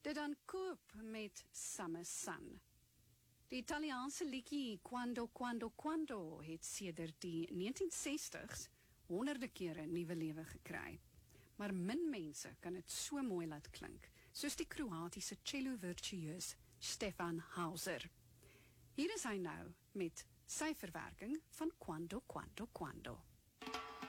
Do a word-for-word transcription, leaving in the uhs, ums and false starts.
dit dan koop met Summer Sun. Die Italiaanse liedjie Quando Quando Quando het sedert die negentien sestig's honderde kere nuwe lewe gekry. Maar min mense kan dit so mooi laat klink, soos die Kroatiese cello virtueus Stefan Hauser. Hier is hy nou met sy verwerking van Quando Quando Quando.